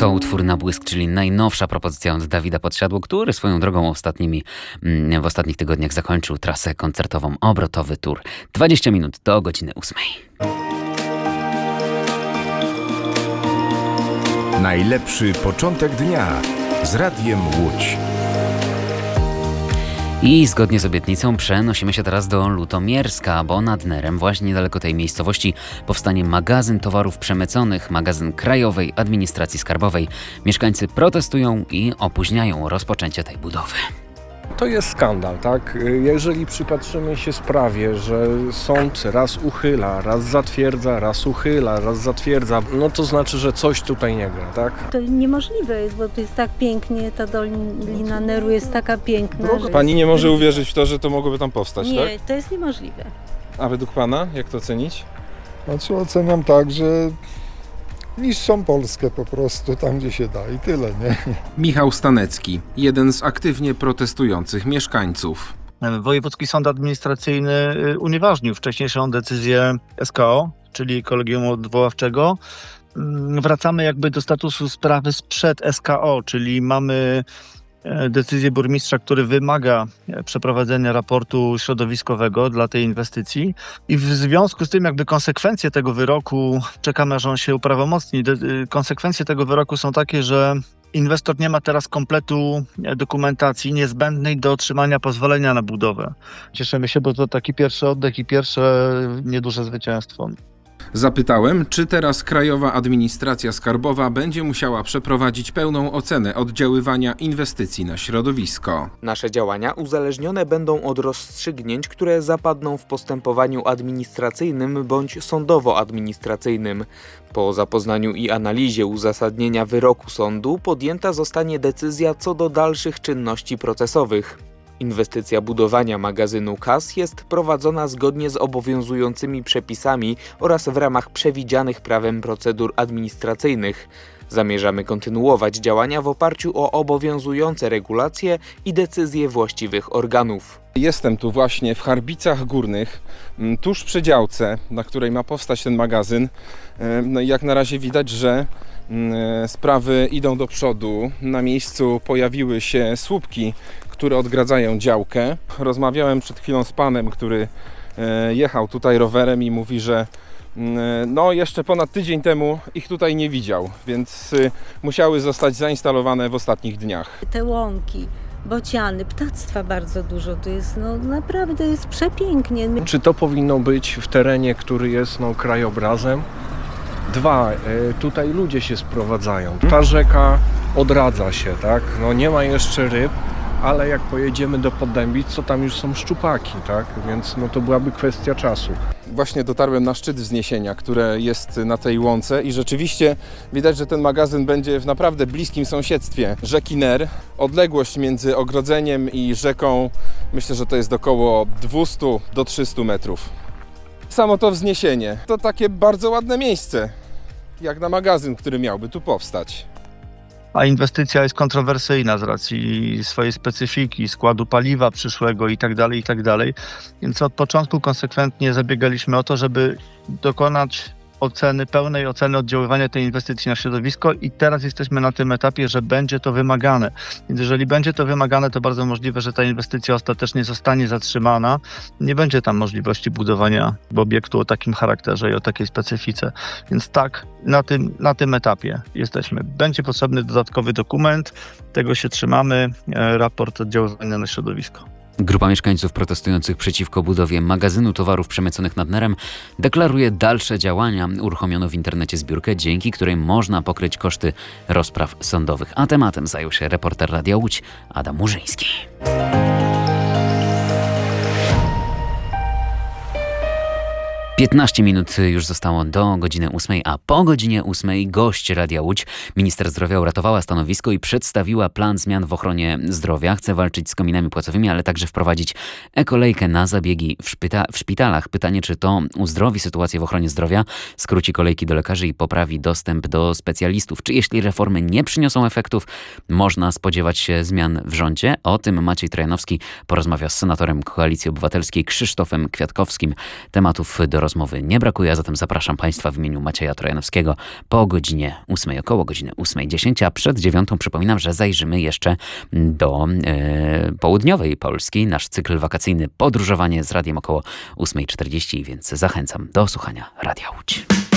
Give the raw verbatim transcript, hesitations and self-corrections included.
To utwór Na błysk, czyli najnowsza propozycja od Dawida Podsiadło, który swoją drogą ostatnimi, w ostatnich tygodniach zakończył trasę koncertową Obrotowy Tour. dwadzieścia minut do godziny ósmej. Najlepszy początek dnia z Radiem Łódź. I zgodnie z obietnicą przenosimy się teraz do Lutomierska, bo nad Nerem, właśnie niedaleko tej miejscowości, powstanie magazyn towarów przemyconych, magazyn Krajowej Administracji Skarbowej. Mieszkańcy protestują i opóźniają rozpoczęcie tej budowy. To jest skandal, tak? Jeżeli przypatrzymy się sprawie, że sąd raz uchyla, raz zatwierdza, raz uchyla, raz zatwierdza, no to znaczy, że coś tutaj nie gra, tak? To niemożliwe jest, bo to jest tak pięknie, ta Dolina Neru jest taka piękna. Że Pani nie może uwierzyć w to, że to mogłoby tam powstać, nie, tak? Nie, to jest niemożliwe. A według Pana, jak to ocenić? Znaczy oceniam tak, że niszczą Polskę po prostu tam, gdzie się da i tyle, nie? Michał Stanecki, jeden z aktywnie protestujących mieszkańców. Wojewódzki Sąd Administracyjny unieważnił wcześniejszą decyzję S K O, czyli Kolegium Odwoławczego. Wracamy jakby do statusu sprawy sprzed S K O, czyli mamy decyzję burmistrza, który wymaga przeprowadzenia raportu środowiskowego dla tej inwestycji i w związku z tym jakby konsekwencje tego wyroku, czekamy aż on się uprawomocni, konsekwencje tego wyroku są takie, że inwestor nie ma teraz kompletu dokumentacji niezbędnej do otrzymania pozwolenia na budowę. Cieszymy się, bo to taki pierwszy oddech i pierwsze nieduże zwycięstwo. Zapytałem, czy teraz Krajowa Administracja Skarbowa będzie musiała przeprowadzić pełną ocenę oddziaływania inwestycji na środowisko. Nasze działania uzależnione będą od rozstrzygnięć, które zapadną w postępowaniu administracyjnym bądź sądowo-administracyjnym. Po zapoznaniu i analizie uzasadnienia wyroku sądu podjęta zostanie decyzja co do dalszych czynności procesowych. Inwestycja budowania magazynu K A S jest prowadzona zgodnie z obowiązującymi przepisami oraz w ramach przewidzianych prawem procedur administracyjnych. Zamierzamy kontynuować działania w oparciu o obowiązujące regulacje i decyzje właściwych organów. Jestem tu właśnie w Charbicach Górnych, tuż przy działce, na której ma powstać ten magazyn. No i jak na razie widać, że sprawy idą do przodu. Na miejscu pojawiły się słupki, które odgradzają działkę. Rozmawiałem przed chwilą z panem, który jechał tutaj rowerem i mówi, że no jeszcze ponad tydzień temu ich tutaj nie widział, więc musiały zostać zainstalowane w ostatnich dniach. Te łąki, bociany, ptactwa bardzo dużo, to jest no naprawdę jest przepięknie. Czy to powinno być w terenie, który jest no, krajobrazem? Dwa, tutaj ludzie się sprowadzają. Ta rzeka odradza się, tak? No nie ma jeszcze ryb, ale jak pojedziemy do Podębic, to tam już są szczupaki, tak? Więc no to byłaby kwestia czasu. Właśnie dotarłem na szczyt wzniesienia, które jest na tej łące i rzeczywiście widać, że ten magazyn będzie w naprawdę bliskim sąsiedztwie rzeki Ner. Odległość między ogrodzeniem i rzeką, myślę, że to jest około dwieście do trzystu metrów. Samo to wzniesienie to takie bardzo ładne miejsce, jak na magazyn, który miałby tu powstać. A inwestycja jest kontrowersyjna z racji swojej specyfiki, składu paliwa przyszłego i tak dalej, i tak dalej. Więc od początku konsekwentnie zabiegaliśmy o to, żeby dokonać oceny, pełnej oceny oddziaływania tej inwestycji na środowisko i teraz jesteśmy na tym etapie, że będzie to wymagane. Więc jeżeli będzie to wymagane, to bardzo możliwe, że ta inwestycja ostatecznie zostanie zatrzymana. Nie będzie tam możliwości budowania obiektu o takim charakterze i o takiej specyfice. Więc tak, na tym, na tym etapie jesteśmy. Będzie potrzebny dodatkowy dokument, tego się trzymamy, raport oddziaływania na środowisko. Grupa mieszkańców protestujących przeciwko budowie magazynu towarów przemyconych nad Nerem deklaruje dalsze działania. Uruchomiono w internecie zbiórkę, dzięki której można pokryć koszty rozpraw sądowych. A tematem zajął się reporter Radia Łódź Adam Murzyński. piętnaście minut już zostało do godziny ósmej, a po godzinie ósmej gość Radia Łódź, minister zdrowia, uratowała stanowisko i przedstawiła plan zmian w ochronie zdrowia. Chce walczyć z kominami płacowymi, ale także wprowadzić ekolejkę na zabiegi w, szpita- w szpitalach. Pytanie, czy to uzdrowi sytuację w ochronie zdrowia, skróci kolejki do lekarzy i poprawi dostęp do specjalistów. Czy jeśli reformy nie przyniosą efektów, można spodziewać się zmian w rządzie? O tym Maciej Trojanowski porozmawia z senatorem Koalicji Obywatelskiej Krzysztofem Kwiatkowskim. Tematów do rozmowy nie brakuje, a zatem zapraszam Państwa w imieniu Macieja Trojanowskiego po godzinie ósmej, około godziny ósmej dziesięć, a przed dziewiątą przypominam, że zajrzymy jeszcze do e, południowej Polski. Nasz cykl wakacyjny Podróżowanie z radiem około ósmej czterdzieści, więc zachęcam do słuchania Radia Łódź.